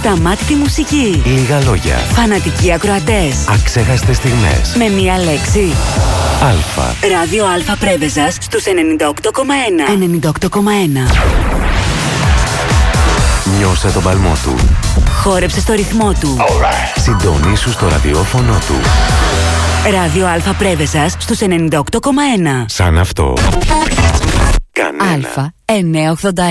Ασταμάτητη μουσική. Λίγα λόγια. Φανατικοί ακροατές. Αξέχαστες στιγμές. Με μία λέξη. Αλφα. Ράδιο Αλφα Πρέβεζας στους 98,1. 98,1. Νιώσε τον παλμό του. Χόρεψε στο ρυθμό του. Συντονίσου στο ραδιόφωνο του. Ράδιο Αλφα Πρέβεζας στους 98,1. Σαν αυτό. Κανένα. Αλφα 981.